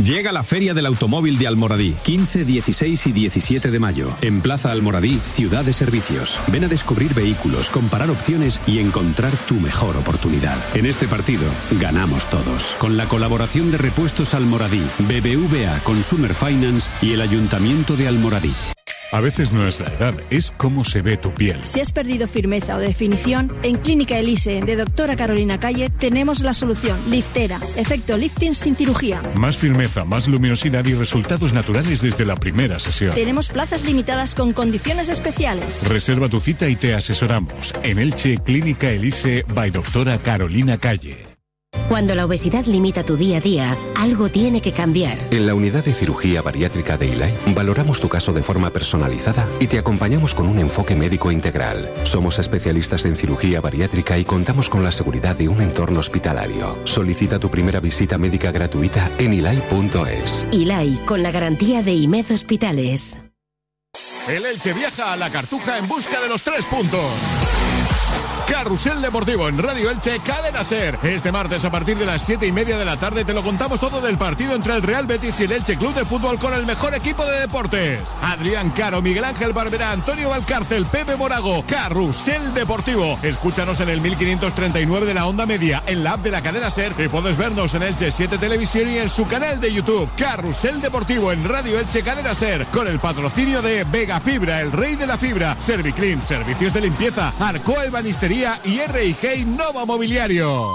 Llega la Feria del Automóvil de Almoradí, 15, 16 y 17 de mayo. En Plaza Almoradí, ciudad de servicios. Ven a descubrir vehículos, comparar opciones y encontrar tu mejor oportunidad. En este partido, ganamos todos. Con la colaboración de Repuestos Almoradí, BBVA Consumer Finance y el Ayuntamiento de Almoradí. A veces no es la edad, es cómo se ve tu piel. Si has perdido firmeza o definición, en Clínica Elise de Doctora Carolina Calle tenemos la solución. Liftera, efecto lifting sin cirugía. Más firmeza, más luminosidad y resultados naturales desde la primera sesión. Tenemos plazas limitadas con condiciones especiales. Reserva tu cita y te asesoramos. En Elche, Clínica Elise by Doctora Carolina Calle. Cuando la obesidad limita tu día a día, algo tiene que cambiar. En la unidad de cirugía bariátrica de Ilay valoramos tu caso de forma personalizada y te acompañamos con un enfoque médico integral. Somos especialistas en cirugía bariátrica y contamos con la seguridad de un entorno hospitalario. Solicita tu primera visita médica gratuita en ilay.es. Ilay, con la garantía de IMED Hospitales. El Elche viaja a la Cartuja en busca de los 3 puntos. Carrusel Deportivo en Radio Elche, Cadena SER. Este martes a partir de las 7:30 de la tarde te lo contamos todo del partido entre el Real Betis y el Elche Club de Fútbol con el mejor equipo de deportes. Adrián Caro, Miguel Ángel Barberá, Antonio Valcárcel, Pepe Morago. Carrusel Deportivo. Escúchanos en el 1539 de la onda media, en la app de la Cadena SER y puedes vernos en Elche 7 Televisión y en su canal de YouTube. Carrusel Deportivo en Radio Elche, Cadena SER, con el patrocinio de Vega Fibra, el rey de la fibra, Serviclean, servicios de limpieza, Arcoa Ebanistería y R&G Innova Mobiliario.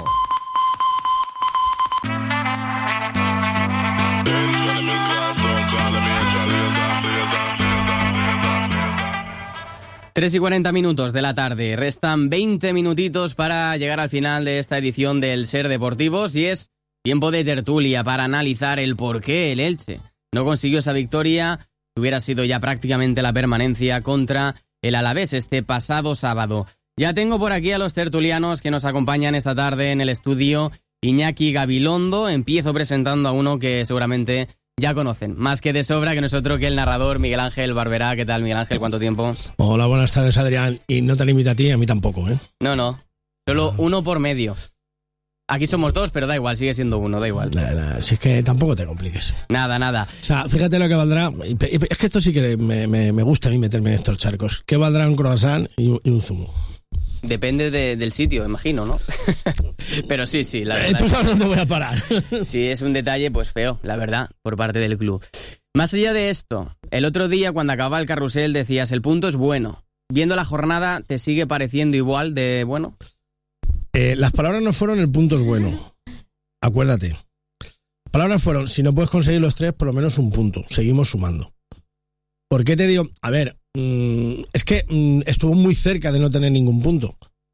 Tres y 40 minutos de la tarde. Restan 20 minutitos para llegar al final de esta edición del SER Deportivos y es tiempo de tertulia para analizar el por qué el Elche no consiguió esa victoria que hubiera sido ya prácticamente la permanencia contra el Alavés este pasado sábado. Ya tengo por aquí a los tertulianos que nos acompañan esta tarde en el estudio. Iñaki Gabilondo. Empiezo presentando a uno que seguramente ya conocen, más que de sobra, que no es otro que el narrador Miguel Ángel Barberá. ¿Qué tal, Miguel Ángel? ¿Cuánto tiempo? Hola, buenas tardes, Adrián. Y no te limita a ti, a mí tampoco, ¿eh? No. Solo uno por medio. Aquí somos dos, pero da igual, sigue siendo uno, da igual. Si es que tampoco te compliques. Nada. O sea, fíjate lo que valdrá. Es que esto sí que me gusta a mí meterme en estos charcos. ¿Qué valdrá un croissant y un zumo? Depende del sitio, imagino, ¿no? Pero sí, la verdad. ¿Tú sabes dónde voy a parar? Sí, es un detalle, pues feo, la verdad, por parte del club. Más allá de esto, el otro día cuando acababa el carrusel decías, el punto es bueno. Viendo la jornada, ¿te sigue pareciendo igual de bueno? Las palabras no fueron el punto es bueno. Acuérdate. Las palabras fueron, si no puedes conseguir los 3, por lo menos un punto. Seguimos sumando. ¿Por qué te digo? A ver, es que estuvo muy cerca de no tener ningún punto.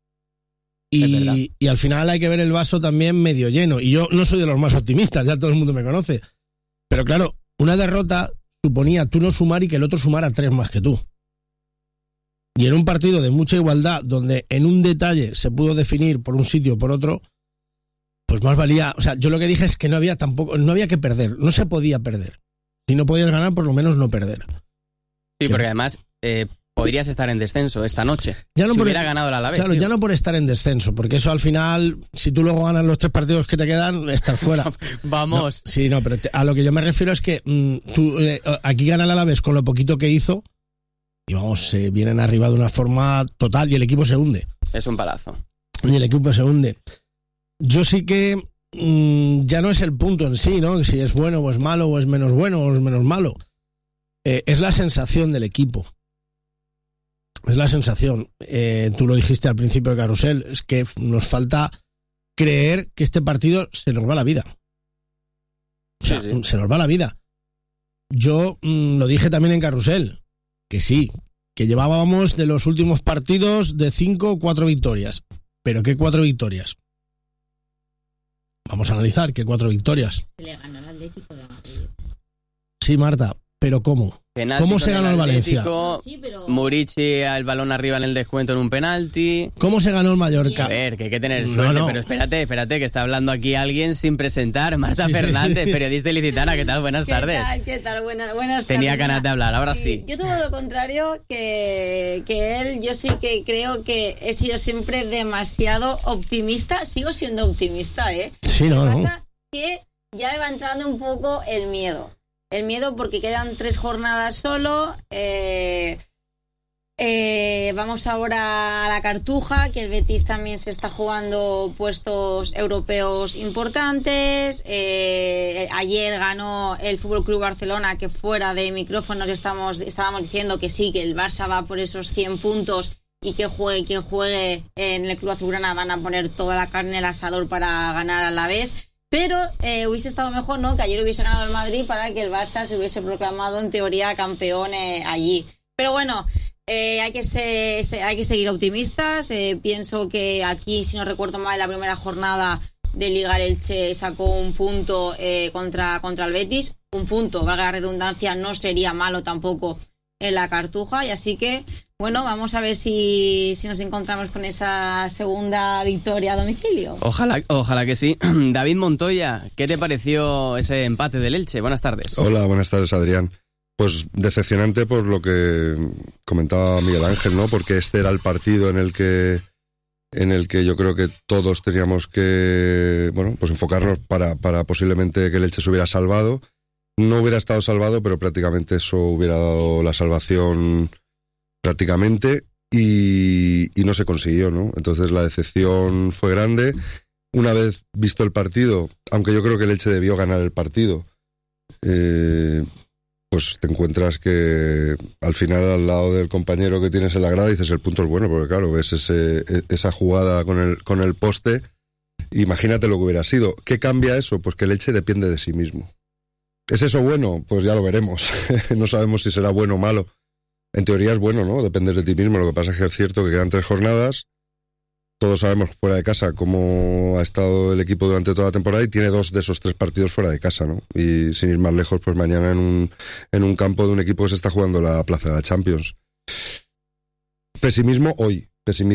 Y al final hay que ver el vaso también medio lleno. Y yo no soy de los más optimistas, ya todo el mundo me conoce. Pero claro, una derrota suponía tú no sumar y que el otro sumara 3 más que tú. Y en un partido de mucha igualdad, donde en un detalle se pudo definir por un sitio o por otro, pues más valía. O sea, yo lo que dije es que no había que perder, no se podía perder. Si no podías ganar, por lo menos no perder. Sí, porque además podrías estar en descenso esta noche. Ya no si hubiera ganado el Alavés. Claro, tío. Ya no por estar en descenso, porque eso al final, si tú luego ganas los 3 partidos que te quedan, estás fuera. Vamos. No, sí, no, pero a lo que yo me refiero es que aquí gana el Alavés con lo poquito que hizo y vamos, se vienen arriba de una forma total y el equipo se hunde. Es un palazo. Y el equipo se hunde. Yo sí que ya no es el punto en sí, ¿no? Si es bueno o es malo, o es menos bueno o es menos malo. Es la sensación del equipo. Es la sensación. Tú lo dijiste al principio de Carrusel, es que nos falta creer que este partido se nos va la vida. O sea, sí. Se nos va la vida. Yo lo dije también en Carrusel, que sí, que llevábamos de los últimos partidos de 5, 4 victorias. ¿Pero qué 4 victorias? Vamos a analizar qué 4 victorias. Se le ganó al Atlético de Madrid. Sí, Marta, pero ¿cómo? Penalti ¿Cómo se ganó el Valencia? Sí, pero... Murici el balón arriba en el descuento en un penalti. ¿Cómo se ganó el Mallorca? A ver, que hay que tener suerte, pero espérate, que está hablando aquí alguien sin presentar. Marta Fernández, periodista ilicitana, ¿qué tal? Buenas tardes. ¿Qué tal? Buenas tardes. Tenía ganas de hablar, ahora sí. Yo todo lo contrario que él, yo sí que creo que he sido siempre demasiado optimista. Sigo siendo optimista, ¿eh? Sí, no, Lo que pasa que ya me va entrando un poco el miedo. El miedo porque quedan 3 jornadas solo. Vamos ahora a la Cartuja, que el Betis también se está jugando puestos europeos importantes. Ayer ganó el FC Barcelona, que fuera de micrófonos estábamos diciendo que sí, que el Barça va por esos 100 puntos y que juegue quien juegue en el Club Azulgrana van a poner toda la carne al asador para ganar a la vez. Pero hubiese estado mejor, ¿no?, que ayer hubiese ganado el Madrid para que el Barça se hubiese proclamado en teoría campeón allí. Pero bueno, hay que seguir optimistas. Pienso que aquí, si no recuerdo mal, en la primera jornada de Liga, el Elche sacó un punto contra el Betis. Un punto, valga la redundancia, no sería malo tampoco en la Cartuja. Y así que, bueno, vamos a ver si nos encontramos con esa segunda victoria a domicilio. Ojalá que sí. David Montoya, ¿qué te pareció ese empate del Elche? Buenas tardes. Hola, buenas tardes, Adrián. Pues decepcionante por lo que comentaba Miguel Ángel, ¿no? Porque este era el partido en el que yo creo que todos teníamos que, bueno, pues enfocarnos para posiblemente que el Elche se hubiera salvado. No hubiera estado salvado, pero prácticamente eso hubiera dado la salvación prácticamente y no se consiguió, ¿no? Entonces la decepción fue grande. Una vez visto el partido, aunque yo creo que el Elche debió ganar el partido, pues te encuentras que al final al lado del compañero que tienes en la grada dices el punto es bueno, porque claro, ves esa jugada con el poste, imagínate lo que hubiera sido. ¿Qué cambia eso? Pues que el Elche depende de sí mismo. ¿Es eso bueno? Pues ya lo veremos. No sabemos si será bueno o malo. En teoría es bueno, ¿no? Depender de ti mismo. Lo que pasa es que es cierto que quedan 3 jornadas. Todos sabemos fuera de casa cómo ha estado el equipo durante toda la temporada y tiene 2 de esos 3 partidos fuera de casa, ¿no? Y sin ir más lejos, pues mañana en un campo de un equipo que se está jugando la plaza de la Champions. Pesimismo hoy,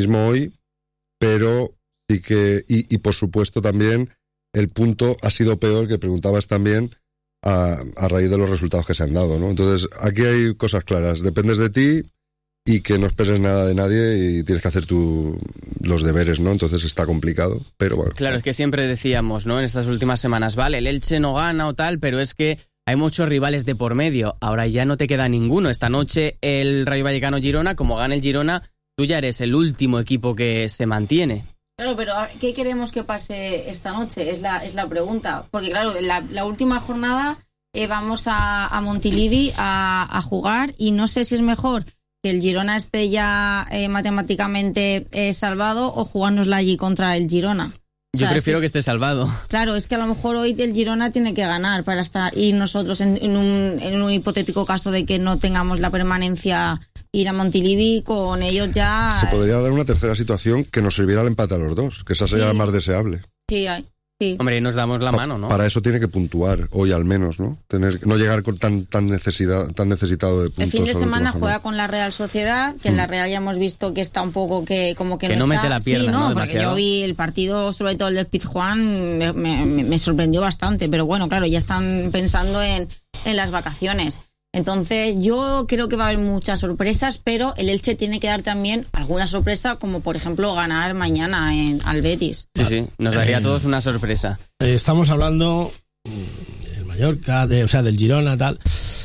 pero sí que... Y por supuesto también el punto ha sido peor, que preguntabas también, a raíz de los resultados que se han dado, ¿no? Entonces aquí hay cosas claras. Dependes de ti y que no esperes nada de nadie y tienes que hacer los deberes, ¿no? Entonces está complicado, pero bueno. Claro, es que siempre decíamos, ¿no?, en estas últimas semanas, vale, el Elche no gana o tal, pero es que hay muchos rivales de por medio. Ahora ya no te queda ninguno. Esta noche el Rayo Vallecano-Girona, como gane el Girona, tú ya eres el último equipo que se mantiene. Claro, pero ¿qué queremos que pase esta noche? Es la pregunta. Porque claro, la última jornada vamos a Montilivi a jugar y no sé si es mejor que el Girona esté ya matemáticamente salvado o jugárnosla allí contra el Girona. Yo prefiero que esté salvado. Claro, es que a lo mejor hoy el Girona tiene que ganar para estar, y nosotros en un hipotético caso de que no tengamos la permanencia, ir a Montilivi con ellos ya. Se podría dar una tercera situación que nos sirviera el empate a los dos, que esa sería la más deseable. Sí, sí. Hombre, nos damos la mano, ¿no? Para eso tiene que puntuar hoy al menos, ¿no? No llegar con tan necesitado de puntos. El fin de semana juega con la Real Sociedad, que en la Real ya hemos visto que está un poco que no está. Mete la pierna, sí, ¿no? Porque yo vi el partido, sobre todo el del Pizjuán, me sorprendió bastante, pero bueno, claro, ya están pensando en las vacaciones. Entonces yo creo que va a haber muchas sorpresas, pero el Elche tiene que dar también alguna sorpresa, como por ejemplo ganar mañana al Betis. Sí, nos daría a todos una sorpresa. Estamos hablando del Mallorca, del Girona, tal.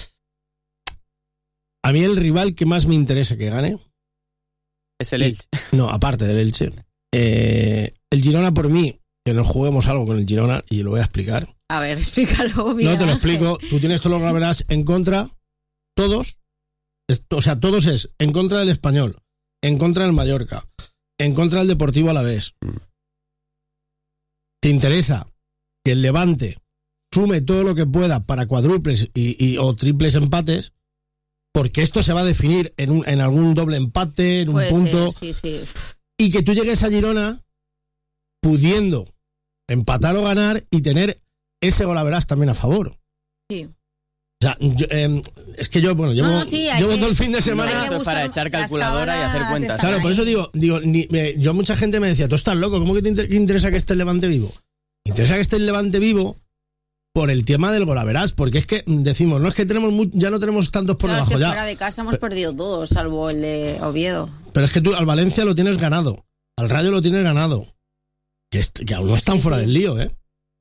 A mí el rival que más me interesa que gane es el Elche. No, aparte del Elche. El Girona, por mí, que nos juguemos algo con el Girona, y lo voy a explicar. A ver, explícalo bien. No te lo explico. Tú tienes todos los graveras en contra, todos. Todos es en contra del Español, en contra del Mallorca, en contra del Deportivo Alavés. ¿Te interesa que el Levante sume todo lo que pueda para cuádruples o triples empates? Porque esto se va a definir en algún doble empate, en un punto. Sí. Y que tú llegues a Girona pudiendo empatar o ganar y tener ese golaveras también a favor. Sí. O sea, es que yo, llevo todo el fin de semana para echar calculadora y hacer cuentas. Claro, por eso digo yo, mucha gente me decía, tú estás loco, ¿cómo que te interesa que esté el Levante vivo? Me interesa que esté el Levante vivo por el tema del golaveras, porque es que decimos, no es que ya no tenemos tantos por debajo. Ya fuera de casa hemos perdido todos, salvo el de Oviedo. Pero es que tú al Valencia lo tienes ganado, al Rayo lo tienes ganado, que aún no están fuera del lío, ¿eh?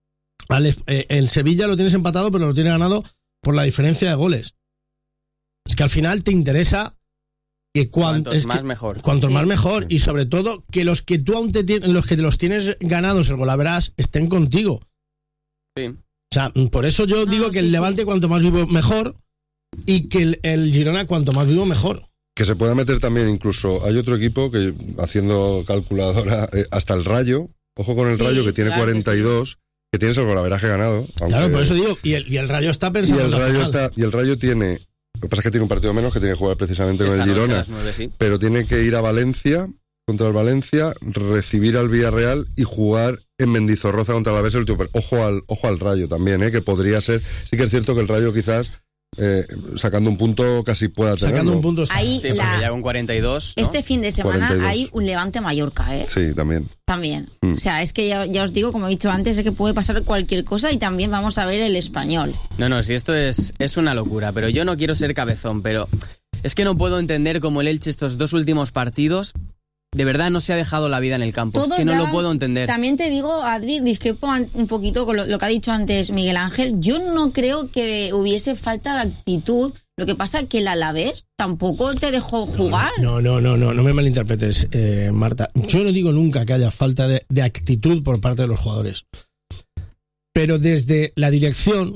el Sevilla lo tienes empatado, pero lo tienes ganado por la diferencia de goles. Es que al final te interesa que cuantos más mejor. Cuantos más mejor. Y sobre todo que los que tú aún los que te los tienes ganados el golaveras estén contigo. Sí. O sea, por eso yo digo que el Levante cuanto más vivo mejor y que el Girona cuanto más vivo mejor. Que se pueda meter también incluso, hay otro equipo que haciendo calculadora, hasta el Rayo, ojo con el Rayo que tiene 42, que tienes el golaveraje ganado. Claro, por eso digo, y el Rayo está pensando y el Rayo tiene, lo que pasa es que tiene un partido menos que tiene que jugar precisamente con el Girona, 9, sí. Pero tiene que ir a Valencia, contra el Valencia, recibir al Villarreal y jugar en Mendizorroza contra el Alavés el último. Ojo al Rayo también, que podría ser, sí que es cierto que el Rayo quizás sacando un punto casi pueda tenerlo. Sacando un punto ahí sí, porque ya con 42, ¿no? Este fin de semana 42. hay un Levante-Mallorca, Sí, también. O sea, es que ya os digo, como he dicho antes, es que puede pasar cualquier cosa y también vamos a ver el Español. No, si esto es una locura, pero yo no quiero ser cabezón, pero es que no puedo entender cómo el Elche estos 2 últimos partidos de verdad no se ha dejado la vida en el campo. Es que no lo puedo entender. También te digo, Adri, discrepo un poquito con lo que ha dicho antes Miguel Ángel. Yo no creo que hubiese falta de actitud. Lo que pasa es que el Alavés tampoco te dejó jugar. No me malinterpretes, Marta. Yo no digo nunca que haya falta de actitud por parte de los jugadores. Pero desde la dirección,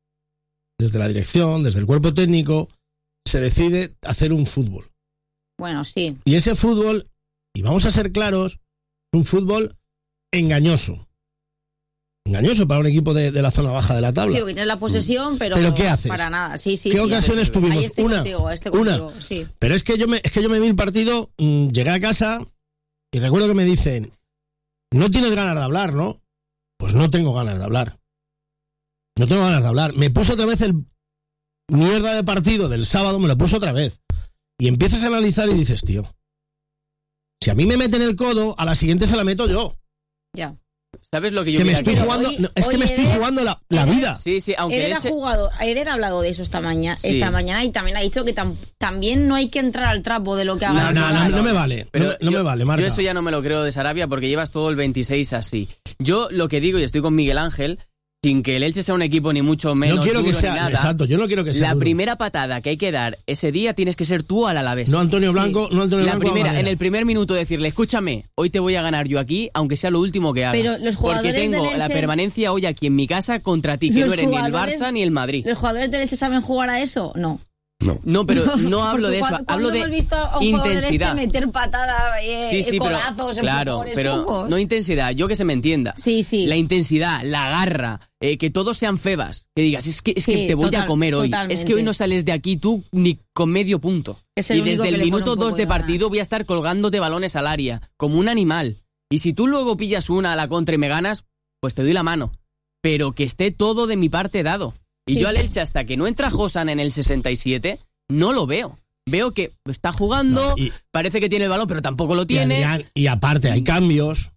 desde el cuerpo técnico, se decide hacer un fútbol. Bueno, sí. Y ese fútbol, y vamos a ser claros, un fútbol engañoso. Engañoso para un equipo de la zona baja de la tabla. Sí, porque tienes la posesión, pero ¿qué haces? Para nada. Sí, ¿Qué ocasiones tuvimos? Ahí estoy contigo, una. Sí. Pero es que yo me vi el partido, llegué a casa y recuerdo que me dicen, no tienes ganas de hablar, ¿no? Pues no tengo ganas de hablar. No tengo ganas de hablar. Me puso otra vez el mierda de partido del sábado, me lo puso otra vez. Y empiezas a analizar y dices, tío, si a mí me meten el codo, a la siguiente se la meto yo. Ya. ¿Sabes lo que yo que me estoy jugando? Es que me estoy jugando la vida. Sí, aunque Eder ha hablado de eso esta mañana y también ha dicho que también no hay que entrar al trapo de lo que haga. No me vale. Pero no me vale, Marta. Yo eso ya no me lo creo de Sarabia porque llevas todo el 26 así. Yo lo que digo, y estoy con Miguel Ángel, sin que el Elche sea un equipo ni mucho menos no quiero duro que sea, ni nada. Exacto, yo no quiero que sea la duro. primera patada que hay que dar ese día tienes que ser tú al Alavés. No Antonio Blanco, sí. no Antonio la Blanco. Primera, en el primer minuto decirle, escúchame, hoy te voy a ganar yo aquí, aunque sea lo último que haga. Pero los jugadores porque tengo la permanencia hoy aquí en mi casa contra ti, que no eres ni el Barça ni el Madrid. ¿Los jugadores del Elche saben jugar a eso? No. No, pero no hablo de eso, hablo de hemos visto a un intensidad. Meter patada, codazos, pero no intensidad, yo que se me entienda. Sí. La intensidad, la garra, que todos sean febas, que digas, es que te voy a comer hoy. Totalmente. Es que hoy no sales de aquí tú ni con medio punto. Y desde el minuto 2 de partido voy a estar colgándote balones al área, como un animal. Y si tú luego pillas una a la contra y me ganas, pues te doy la mano. Pero que esté todo de mi parte dado. Y yo al Elche, hasta que no entra Josan en el 67, no lo veo. Veo que está jugando, parece que tiene el balón, pero tampoco lo tiene. Adrián, y aparte, hay cambios.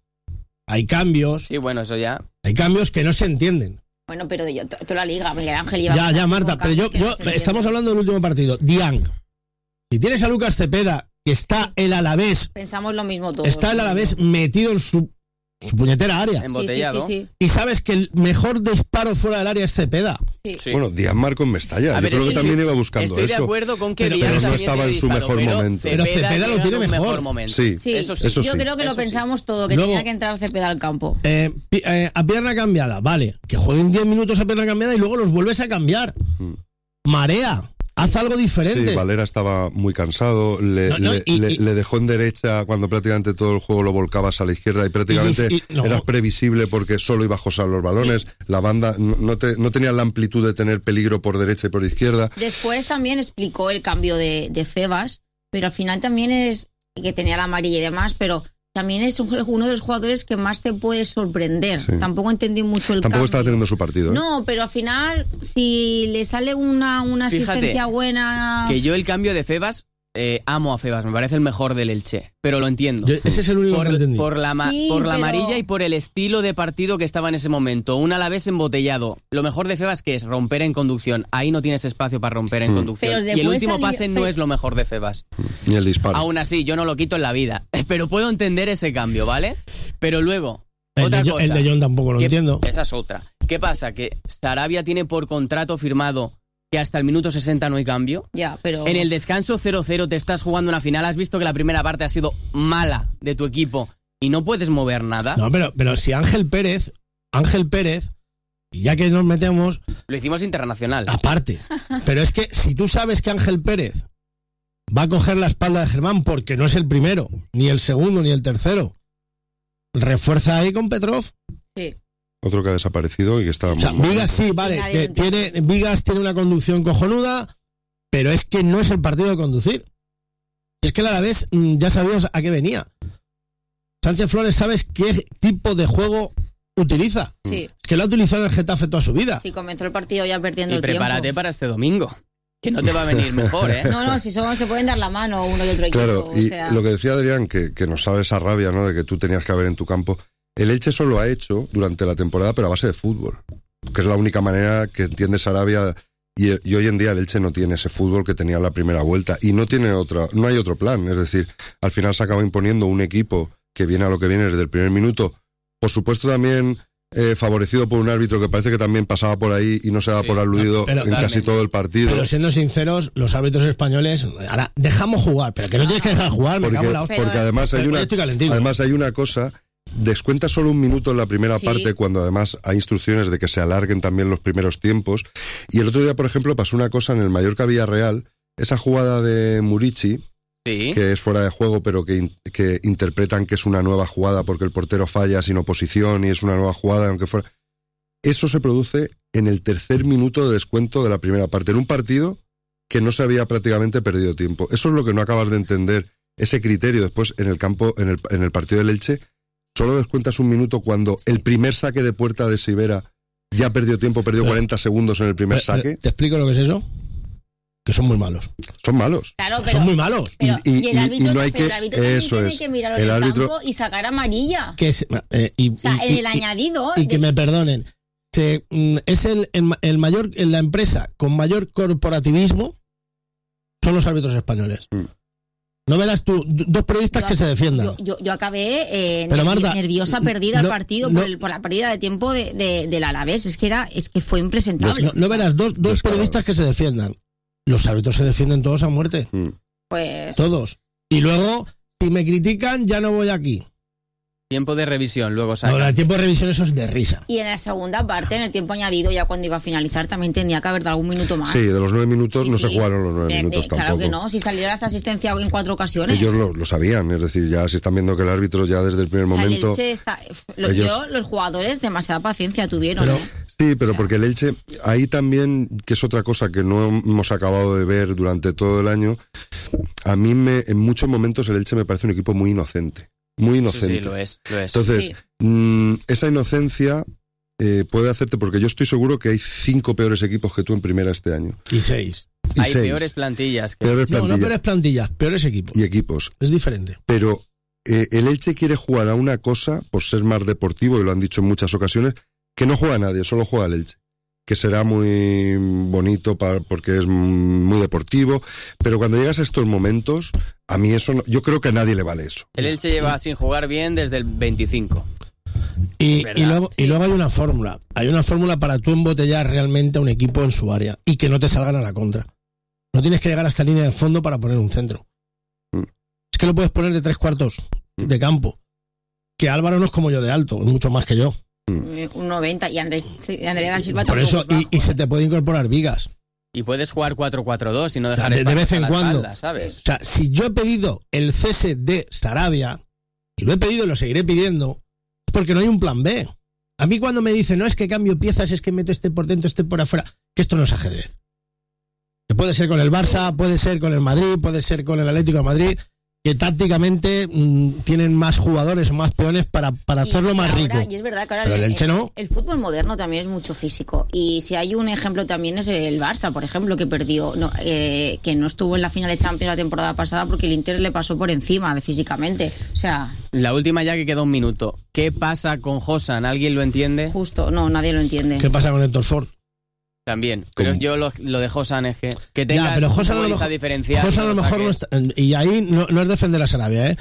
Sí, bueno, eso ya. Hay cambios que no se entienden. Bueno, pero toda la liga, Miguel Ángel lleva... Ya, Marta, pero yo estamos hablando del último partido. Diang. Si tienes a Lucas Cepeda, que está el Alavés... Pensamos lo mismo todos. Está el Alavés metido en su puñetera área. Embotellado. Sí. Y sabes que el mejor disparo fuera del área es Cepeda. Sí. Bueno, Díaz Marco en Mestalla. Yo creo que también iba buscando eso. Estoy de acuerdo con que Díaz no estaba en su mejor momento. Pero Cepeda lo tiene mejor. Sí, eso sí. Yo creo que lo pensamos todo, que tenía que entrar Cepeda al campo. A pierna cambiada, vale. Que jueguen 10 minutos a pierna cambiada y luego los vuelves a cambiar. Marea. Haz algo diferente. Sí, Valera estaba muy cansado, le dejó en derecha cuando prácticamente todo el juego lo volcabas a la izquierda y prácticamente era previsible porque solo iba a josar los balones. Sí. La banda no tenía la amplitud de tener peligro por derecha y por izquierda. Después también explicó el cambio de Febas, pero al final también es que tenía la amarilla y demás, pero también es uno de los jugadores que más te puede sorprender. Sí. Tampoco entendí mucho el cambio. Tampoco estaba teniendo su partido. No, pero al final, si le sale una asistencia buena... Que yo el cambio de Febas, amo a Febas, me parece el mejor del Elche, pero lo entiendo. Ese es el único que entendí. Por la amarilla y por el estilo de partido que estaba en ese momento. Un Alavés embotellado. Lo mejor de Febas, ¿qué es? Romper en conducción. Ahí no tienes espacio para romper en conducción. Y el último pase no es lo mejor de Febas. Ni el disparo. Aún así, yo no lo quito en la vida. Pero puedo entender ese cambio, ¿vale? Pero luego, El de Jong tampoco lo entiendo. Esa es otra. ¿Qué pasa? Que Sarabia tiene por contrato firmado que hasta el minuto 60 no hay cambio. Ya, pero... En el descanso 0-0 te estás jugando una final. Has visto que la primera parte ha sido mala de tu equipo y no puedes mover nada. No, pero si Ángel Pérez, ya que nos metemos... Lo hicimos internacional. Aparte. Pero es que si tú sabes que Ángel Pérez va a coger la espalda de Germán porque no es el primero, ni el segundo, ni el tercero, refuerza ahí con Petrov. Sí. Otro que ha desaparecido y que estaba muy... Vigas sí, vale. Vigas tiene una conducción cojonuda, pero es que no es el partido de conducir. Es que el Alavés ya sabíamos a qué venía. Sánchez Flores, ¿sabes qué tipo de juego utiliza? Sí. Es que lo ha utilizado en el Getafe toda su vida. Sí, comenzó el partido ya perdiendo el tiempo. Y prepárate para este domingo, que no te va a venir mejor, ¿eh? No, si se pueden dar la mano uno y otro equipo. Claro, y lo que decía Adrián, que nos sabe esa rabia, ¿no?, de que tú tenías que haber en tu campo. El Elche eso lo ha hecho durante la temporada, pero a base de fútbol, que es la única manera que entiende Sarabia, y hoy en día el Elche no tiene ese fútbol que tenía en la primera vuelta, y no hay otro plan, es decir, al final se acaba imponiendo un equipo que viene a lo que viene desde el primer minuto, por supuesto también favorecido por un árbitro que parece que también pasaba por ahí y no se daba por aludido en casi todo el partido. Pero siendo sinceros, los árbitros españoles, ahora dejamos jugar, pero que no tienes que dejar jugar, me cago en la hostia. Porque además hay una cosa... Descuenta solo un minuto en la primera parte, cuando además hay instrucciones de que se alarguen también los primeros tiempos. Y el otro día, por ejemplo, pasó una cosa en el Mallorca Villarreal, esa jugada de Murici, que es fuera de juego, pero que interpretan que es una nueva jugada porque el portero falla sin oposición y es una nueva jugada, aunque fuera... Eso se produce en el tercer minuto de descuento de la primera parte, en un partido que no se había prácticamente perdido tiempo. Eso es lo que no acabas de entender, ese criterio después en el campo, en el partido del Elche. Solo descuentas un minuto cuando el primer saque de puerta de Sivera ya perdió tiempo, perdió 40 segundos en el primer saque. ¿Te explico lo que es eso? Que son muy malos. Son malos. Claro, pero, son muy malos. Y el árbitro, no hay que... Eso tiene que mirarlo en el campo y sacar amarilla. Que es, en el añadido... Y que me perdonen. Es el mayor, en la empresa con mayor corporativismo son los árbitros españoles. No verás tú dos periodistas que se defiendan. Yo acabé Marta, nerviosa, perdida al partido por la pérdida de tiempo del Alavés. Es que fue impresentable. No verás dos periodistas que se defiendan. Los árbitros se defienden todos a muerte. Pues... Todos. Y luego, si me critican, ya no voy aquí. Tiempo de revisión, luego saca. No, el tiempo de revisión eso es de risa. Y en la segunda parte, en el tiempo añadido, ya cuando iba a finalizar, también tendría que haber dado algún minuto más. Sí, de los 9 minutos no se jugaron los 9 minutos tampoco. Claro que no, si saliera esa asistencia en 4 ocasiones. Ellos lo sabían, es decir, ya se están viendo que el árbitro ya desde el primer momento... El Elche los jugadores demasiada paciencia tuvieron. Sí, pero porque el Elche, ahí también, que es otra cosa que no hemos acabado de ver durante todo el año, a mí en muchos momentos el Elche me parece un equipo muy inocente. Muy inocente. Sí, lo es. Entonces, esa inocencia puede hacerte, porque yo estoy seguro que hay 5 peores equipos que tú en primera este año. Y 6. Hay peores plantillas. No peores plantillas, peores equipos. Y equipos. Es diferente. Pero el Elche quiere jugar a una cosa, por ser más deportivo, y lo han dicho en muchas ocasiones, que no juega nadie, solo juega el Elche. Que será muy bonito porque es muy deportivo, pero cuando llegas a estos momentos, a mí eso yo creo que a nadie le vale eso. El Elche lleva sin jugar bien desde el 25. Y luego hay una fórmula. Hay una fórmula para tú embotellar realmente a un equipo en su área y que no te salgan a la contra. No tienes que llegar hasta línea de fondo para poner un centro. Es que lo puedes poner de 3/4 de campo. Que Álvaro no es como yo de alto, es mucho más que yo. Un 90 y Andrés da Silva por eso y se te puede incorporar Vigas y puedes jugar 4-4-2 y no dejar de vez en cuando espalda, ¿sabes? O sea, si yo he pedido el cese de Sarabia y lo he pedido y lo seguiré pidiendo, es porque no hay un plan B. A mí cuando me dicen no es que cambio piezas, es que meto este por dentro, este por afuera, que esto no es ajedrez. Que puede ser con el Barça, puede ser con el Madrid, puede ser con el Atlético de Madrid, que tácticamente tienen más jugadores o más peones para hacerlo más rico. Y es verdad que ahora pero el Elche no. El fútbol moderno también es mucho físico. Y si hay un ejemplo también es el Barça, por ejemplo, que perdió, que no estuvo en la final de Champions la temporada pasada porque el Inter le pasó por encima físicamente. O sea... La última ya que queda un minuto. ¿Qué pasa con Josan? ¿Alguien lo entiende? Justo, no, nadie lo entiende. ¿Qué pasa con Héctor Ford? También, pero yo lo de Josan es que tengas pero Josan una diferencia. Josan a lo mejor no está, y ahí no es defender a Sarabia,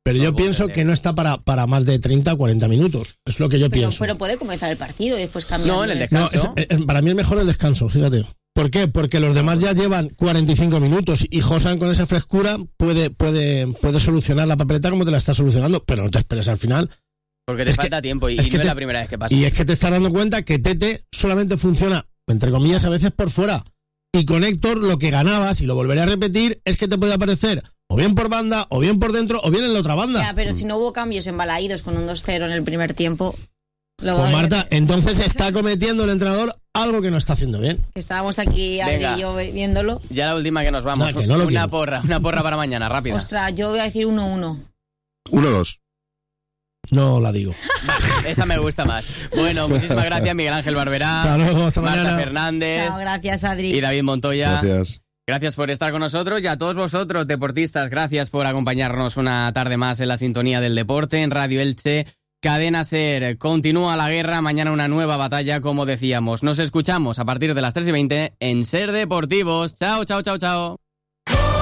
Pero yo pienso que no está para más de 30 o 40 minutos. Es lo que yo pienso. Pero puede comenzar el partido y después cambiar. No, en el descanso. Para mí es mejor el descanso, fíjate. ¿Por qué? Porque los demás ya llevan 45 minutos y Josan con esa frescura puede solucionar la papeleta como te la está solucionando, pero no te esperes al final. Porque te falta tiempo y no es la primera vez que pasa. Y es que te estás dando cuenta que Tete solamente funciona, entre comillas, a veces por fuera. Y con Héctor lo que ganabas, y lo volveré a repetir, es que te puede aparecer o bien por banda, o bien por dentro, o bien en la otra banda. Ya, pero si no hubo cambios en Balaídos con un 2-0 en el primer tiempo... Pues Marta, entonces está cometiendo el entrenador algo que no está haciendo bien. Estábamos aquí, Adri y yo, viéndolo. Ya la última que nos vamos. No, que no una porra para mañana, rápida. Ostras, yo voy a decir 1-1. 1-2. No la digo. Esa me gusta más. Bueno, muchísimas gracias, Miguel Ángel Barberá. Hasta luego, hasta Marta mañana. Fernández. Chao, gracias, Adri. Y David Montoya. Gracias. Gracias por estar con nosotros y a todos vosotros, deportistas, gracias por acompañarnos una tarde más en la sintonía del deporte en Radio Elche. Cadena SER, continúa la guerra, mañana una nueva batalla, como decíamos. Nos escuchamos a partir de las 3:20 en SER Deportivos. Chao, chao, chao, chao.